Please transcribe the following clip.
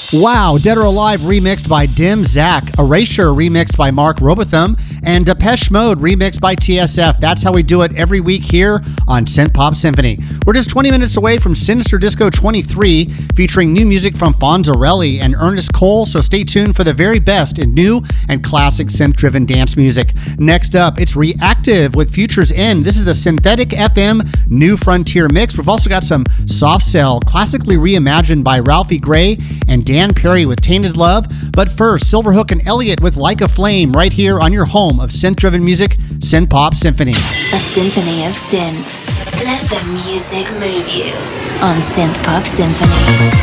Wow, Dead or Alive remixed by Dim Zach, Erasure remixed by Mark Robotham, and Depeche Mode remixed by TSF. That's how we do it every week here on Synth Pop Symphony. We're just 20 minutes away from Sinister Disco 23, featuring new music from Fonzarelli and Ernest Cole, so stay tuned for the very best in new and classic synth-driven dance music. Next up, it's Reactive with Future's End. This is the Synthetic FM New Frontier mix. We've also got some Soft Cell, classically reimagined by Ralphie Gray and Dan Perry with Tainted Love. But first, Silverhook and Elliott with Like a Flame, right here on your home of synth-driven music, Synth Pop Symphony. A symphony of synth. Let the music move you on Synth Pop Symphony.